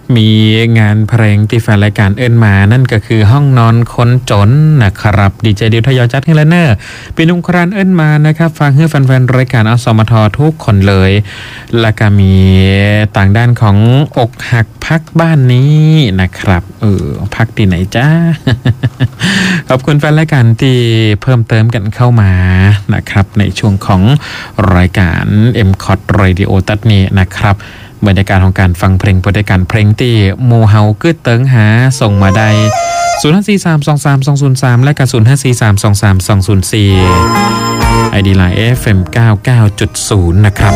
มีงานเพลงที่แฟนรายการเอิ้นมานั่นก็คือห้องนอนคนจนนะครับดีเจดิวทยอยจัดให้แล้วเนอปีนุ่งครานเอิ้นมานะครับฟังให้แฟนๆรายการอสมททุกคนเลยแล้วก็มีต่างด้านของอกหักพักบ้านนี้นะครับพักที่ไหนจ้า ขอบคุณแฟนรายการที่เพิ่มเติมกันเข้ามานะครับในช่วงของรายการ MCOT Radio ตัดนี้นะครับบรรยากาศของการฟังเพลงบรรยากาศเพลงที่หมู่เฮาคือเติงหาส่งมาได้0543232203และกับ0543232204 ID Line FM 99.0 นะครับ